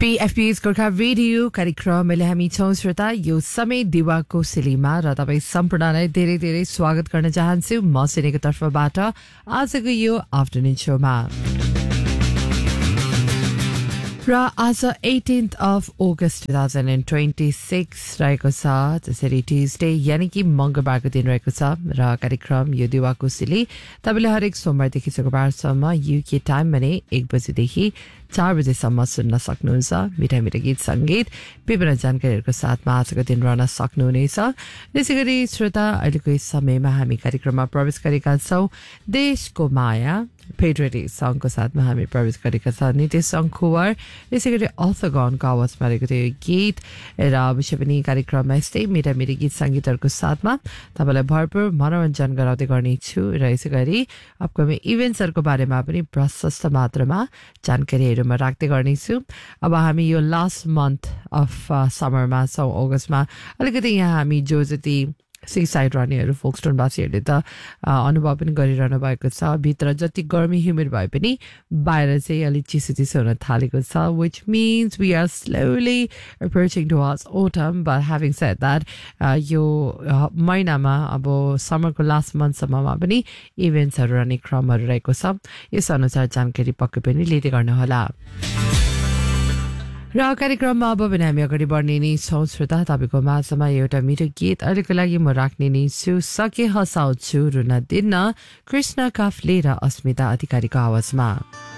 PFP's Gorkha radio कार्यक्रमले हामी छौं श्रोता यो समय दिवाको सिलीमा र तपाईं सम्पूर्णलाई धेरै धेरै स्वागत गर्न चाहन्छु म सिनेको तर्फबाट आजको यो आफ्टरनुन शोमा र आज 18th of August 2026 रहेको छ त्यसरी ट्युजडे यानी कि मंगलबारको दिन रहेको छ र कार्यक्रम यो दिवाको सिली तपाईले हरेक सोमबारदेखि शुक्रबारसम्म युके टाइम भने 1 बजेदेखि 4 बजेसम्म सुन्न सक्नुहुन्छ मिठा मिठा गीत संगीत विभिन्न जानकारीहरूको साथमा आजको दिन रहन सक्नुहुनेछ त्यसैगरी श्रोता अहिलेको यस समयमा हामी कार्यक्रममा प्रवेश गरेका छौं देशको माया पेट्रियोटिक सङको साथमा हामी प्रवेश गरेका छौं नितेश शङ्कुवर त्यसैगरी अर्थगणको आवाजमा रहेको थियो गीत र अवश्य पनि कार्यक्रममा यस्तै मिठा मिठा गीत संगीतहरूको साथमा तपाईलाई भरपूर मनोरञ्जन गराउँदै गर्नेछु र यसैगरी अपकमिङ इभेन्ट्सहरूको बारेमा पनि प्रशस्त मात्रामा जानकारीहरू राख्दै गर्नेछु अब हामी यो लास्ट मन्थ अफ समरमा छौं अगस्तमा अलिकति यहाँ हामी जो जति सी साइड रहनेहरू फोक्सटोनवासीहरूले त अनुभव पनि गरिरहनु भएको छ भित्र जति गर्मी ह्युमिड भए पनि बाहिर चाहिँ अलिक चिसो चिसो हुन थालेको छ which means we are slowly approaching towards autumn but having said that यो महिनामा अब समरको लास्ट मन्थसम्ममा पनि इभेन्ट्सहरू रहने क्रमहरू रहेको छ यस अनुसार जानकारी पक्कै पनि लिँदै गर्नुहोला र कार्यक्रममा अब पनि हामी अगाडि बढ्ने नै छौं श्रोता तपाईको माझमा एउटा मिठो गीत अहिलेको लागि म राख्ने नै छु सके हसाउँछु रुन दिन्न कृष्ण काफ्ले र अस्मिता अधिकारीको आवाजमा